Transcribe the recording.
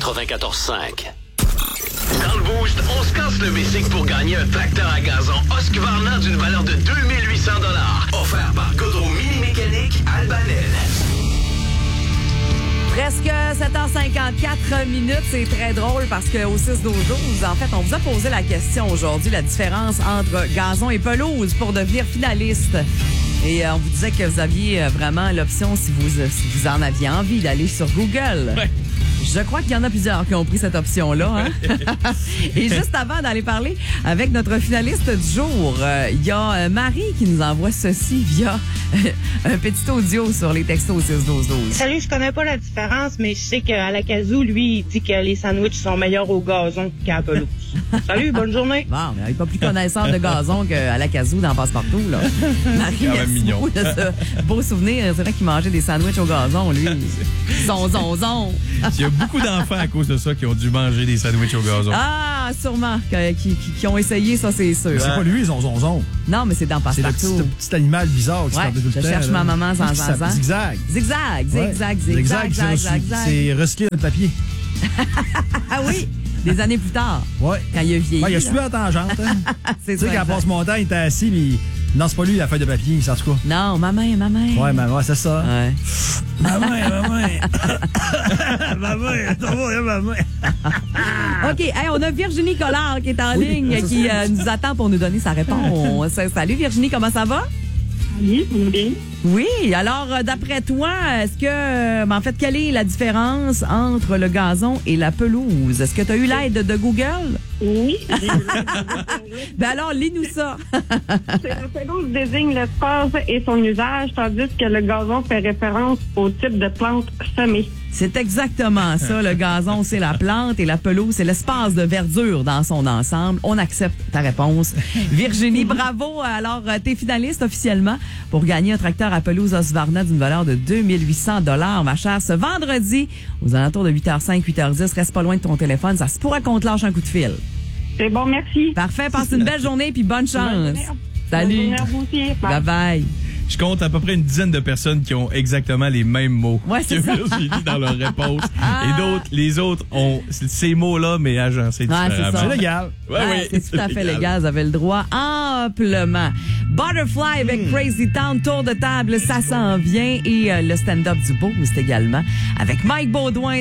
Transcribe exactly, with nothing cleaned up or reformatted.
quatre-vingt-quatorze cinq. Dans le Boost, on se casse le bicycle pour gagner un tracteur à gazon Husqvarna d'une valeur de deux mille huit cents dollars. Offert par Godreau Mini Mécanique Albanel. Presque sept heures cinquante-quatre minutes. C'est très drôle parce qu'au six douze douze, en fait, on vous a posé la question aujourd'hui, la différence entre gazon et pelouse pour devenir finaliste. Et euh, on vous disait que vous aviez euh, vraiment l'option, si vous, euh, si vous en aviez envie, d'aller sur Google. Ouais. Je crois qu'il y en a plusieurs qui ont pris cette option-là. Hein? Et juste avant d'aller parler avec notre finaliste du jour, il euh, y a euh, Marie qui nous envoie ceci via euh, un petit audio sur les textos au six douze douze. Salut, je connais pas la différence, mais je sais qu'à la Kazoo, lui, il dit que les sandwichs sont meilleurs au gazon qu'à la pelouse. Salut, bonne journée. Bon, mais il n'est pas plus connaisseur de gazon qu'à la Kazoo dans Passe-Partout, là. Marie, quand même merci mignon. beaucoup de ce beau souvenir. C'est vrai qu'il mangeait des sandwichs au gazon, lui. Zon, zon, zon. Il y a beaucoup d'enfants à cause de ça qui ont dû manger des sandwichs au gazon. Ah, sûrement, que- qui, qui, qui ont essayé, ça, c'est sûr. Mais c'est pas lui, son zonzon. Non, mais c'est dans C'est le petit, Passe-Partout. le petit animal bizarre qui Ouais, se perdait tout je le temps. cherche là. ma maman sans Qui s'appelle zazan. Zigzag. Zigzag, zigzag, Ouais. zigzag, c'est zigzag, reçu- zigzag. C'est recyclé dans le papier. Ah oui, des années plus tard, Ouais. quand il a vieilli. Ouais, il a là. suivi en tangente. Hein. C'est Tu sais, ça, quand exact. passe mon temps, il était assis, mais non, c'est pas lui la feuille de papier, en tout cas. Non, ma main, ma main. Ouais, mais ouais, c'est ça. Ouais. Maman, maman. Maman, ça va, maman. OK, hey, on a Virginie Collard qui est en Oui, ligne, c'est qui ça. euh, nous attend pour nous donner sa réponse. Salut Virginie, comment ça va? Oui, bien. Oui, alors euh, d'après toi, est-ce que, euh, en fait, quelle est la différence entre le gazon et la pelouse? Est-ce que tu as eu l'aide de Google? Oui, Ben alors, lis-nous ça. la pelouse désigne l'espace et son usage, tandis que le gazon fait référence au type de plante semée. C'est exactement ça. Le gazon, c'est la plante et la pelouse, c'est l'espace de verdure dans son ensemble. On accepte ta réponse. Virginie, bravo. Alors, euh, t'es finaliste officiellement pour gagner un tracteur à pelouse Husqvarna d'une valeur de deux mille huit cents dollars, ma chère. Ce vendredi, aux alentours de huit heures cinq, huit heures dix, reste pas loin de ton téléphone. Ça se pourra qu'on te lâche un coup de fil. C'est bon, merci. Parfait. Passe une belle journée puis bonne chance. Bonne Salut. journée à vous aussi. Bye. Bye bye. Je compte à peu près une dizaine de personnes qui ont exactement les mêmes mots Ouais, c'est que ça. Virginie dans leur réponse. Ah. Et d'autres, les autres ont ces mots-là, mais agencés Ouais, c'est différemment. ça. C'est légal. Ouais, Ouais, ouais, c'est tout à fait légal. Vous avez le droit amplement. Butterfly avec Crazy Town, tour de table, ça s'en vient. Et euh, le stand-up du Boost également avec Mike Baudouin.